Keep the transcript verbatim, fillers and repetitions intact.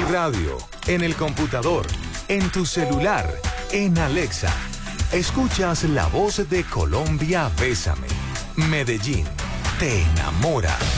radio, en el computador, en tu celular, en Alexa. Escuchas la voz de Colombia Bésame. Medellín te enamora.